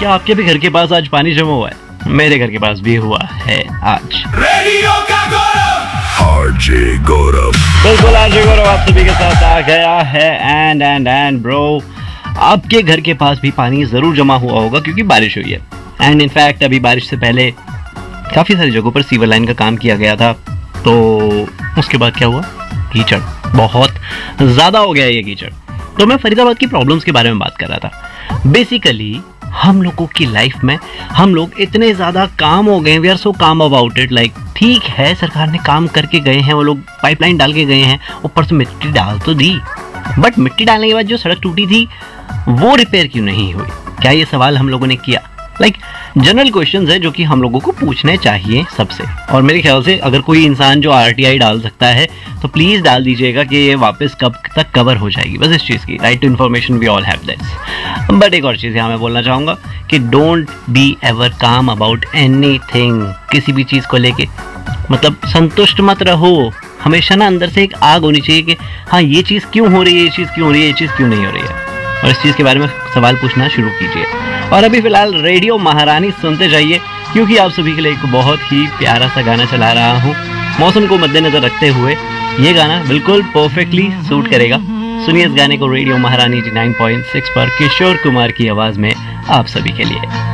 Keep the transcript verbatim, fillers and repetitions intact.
क्या आपके भी घर के पास आज पानी जमा हुआ है? मेरे घर के पास भी हुआ है आज। रेडियो का गौरव आरजे गौरव, बिल्कुल आरजे गौरव आप सभी के साथ आ गया है। एंड एंड एंड ब्रो, आपके घर के पास भी पानी जरूर जमा हुआ होगा क्योंकि बारिश हुई है। एंड इनफैक्ट अभी बारिश से पहले काफी सारी जगहों पर सीवर लाइन का काम किया गया था, तो उसके बाद क्या हुआ? कीचड़ बहुत ज्यादा हो गया ये कीचड़। तो मैं फरीदाबाद की प्रॉब्लम्स के बारे में बात कर रहा था। बेसिकली हम लोगों की लाइफ में हम लोग इतने ज़्यादा काम हो गए, वी आर सो काम अबाउट इट। लाइक ठीक है, सरकार ने काम करके गए हैं, वो लोग पाइपलाइन डाल के गए हैं, ऊपर से मिट्टी डाल तो दी, बट मिट्टी डालने के बाद जो सड़क टूटी थी वो रिपेयर क्यों नहीं हुई? क्या ये सवाल हम लोगों ने किया? लाइक जनरल क्वेश्चंस है जो कि हम लोगों को पूछने चाहिए सबसे। और मेरे ख्याल से अगर कोई इंसान जो आरटीआई डाल सकता है तो प्लीज़ डाल दीजिएगा कि ये वापस कब तक कवर हो जाएगी, बस इस चीज़ की। Right to information we all have this. But एक और चीज़ यहाँ मैं बोलना चाहूँगा कि डोंट बी एवर काम अबाउट एनीथिंग। किसी भी चीज़ को लेके मतलब संतुष्ट मत रहो। हमेशा ना अंदर से एक आग होनी चाहिए कि हाँ ये चीज़ क्यों हो रही है, ये चीज़ क्यों हो रही है, ये चीज़ क्यों नहीं हो रही है, और इस चीज़ के बारे में सवाल पूछना शुरू कीजिए। और अभी फिलहाल रेडियो महारानी सुनते जाइए क्योंकि आप सभी के लिए एक बहुत ही प्यारा सा गाना चला रहा हूँ। मौसम को मद्देनजर रखते हुए ये गाना बिल्कुल परफेक्टली सूट करेगा। सुनिए इस गाने को रेडियो महारानी नाइंटी नाइन पॉइंट सिक्स पर किशोर कुमार की आवाज़ में आप सभी के लिए।